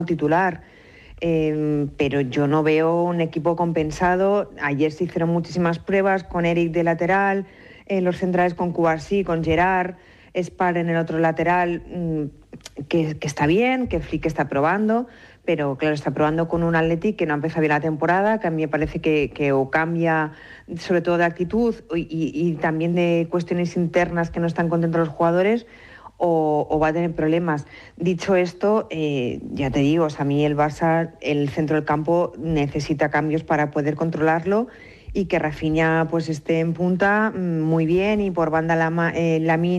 titular. Pero yo no veo un equipo compensado. Ayer se hicieron muchísimas pruebas con Eric de lateral, los centrales con Cubarsí, con Gerard, Spar en el otro lateral, que está bien, que Flick está probando, pero claro, está probando con un Athletic que no ha empezado bien la temporada, que a mí me parece que o cambia sobre todo de actitud y también de cuestiones internas que no están contentos los jugadores, o va a tener problemas. Dicho esto, ya te digo, a mí el Barça, el centro del campo necesita cambios para poder controlarlo, y que Rafinha pues esté en punta muy bien, y por banda Lamine